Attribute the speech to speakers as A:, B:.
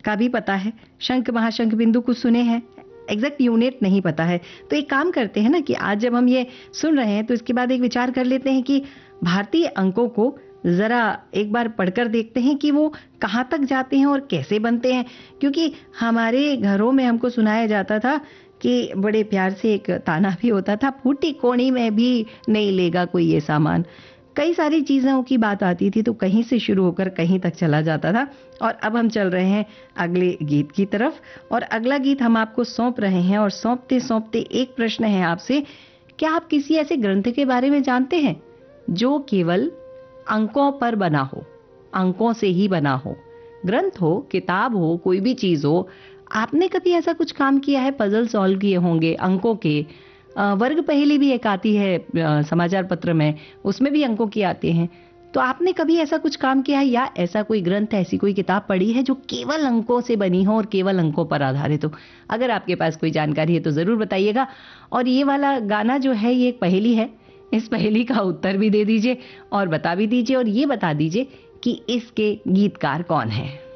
A: का भी पता है, शंख महाशंख बिंदु कुछ सुने हैं, एग्जैक्ट यूनिट नहीं पता है। तो एक काम करते हैं ना कि आज जब हम ये सुन रहे हैं तो इसके बाद एक विचार कर लेते हैं कि भारतीय अंकों को जरा एक बार पढ़कर देखते हैं कि वो कहाँ तक जाते हैं और कैसे बनते हैं। क्योंकि हमारे घरों में हमको सुनाया जाता था कि बड़े प्यार से एक ताना भी होता था, फूटी कोणी में भी नहीं लेगा कोई ये सामान। कई सारी चीजों की बात आती थी तो कहीं से शुरू होकर कहीं तक चला जाता था। और अब हम चल रहे हैं अगले गीत की तरफ, और अगला गीत हम आपको सौंप रहे हैं। और सौंपते सौंपते एक प्रश्न है आपसे, क्या आप किसी ऐसे ग्रंथ के बारे में जानते हैं जो केवल अंकों पर बना हो, अंकों से ही बना हो? ग्रंथ हो, किताब हो, कोई भी चीज हो, आपने कभी ऐसा कुछ काम किया है? पजल सॉल्व किए होंगे अंकों के। वर्ग पहेली भी एक आती है समाचार पत्र में, उसमें भी अंकों की आते हैं। तो आपने कभी ऐसा कुछ काम किया है, या ऐसा कोई ग्रंथ, ऐसी कोई किताब पढ़ी है जो केवल अंकों से बनी हो और केवल अंकों पर आधारित हो? अगर आपके पास कोई जानकारी है तो जरूर बताइएगा। और ये वाला गाना जो है ये एक पहेली है, इस पहेली का उत्तर भी दे दीजिए और बता भी दीजिए, और ये बता दीजिए कि इसके गीतकार कौन है।